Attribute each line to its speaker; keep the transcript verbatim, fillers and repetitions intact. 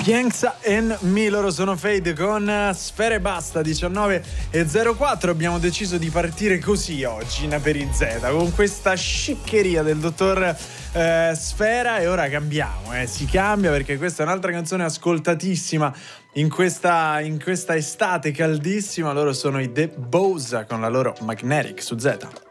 Speaker 1: Gangsta and Me, loro sono Fade con Sfera e Basta. Diciannove e zero quattro. Abbiamo deciso di partire così oggi in Aperizeta, con questa sciccheria del dottor eh, Sfera, e ora cambiamo, eh. si cambia perché questa è un'altra canzone ascoltatissima in questa, in questa estate caldissima. Loro sono i The Bows con la loro Magnetic su Z.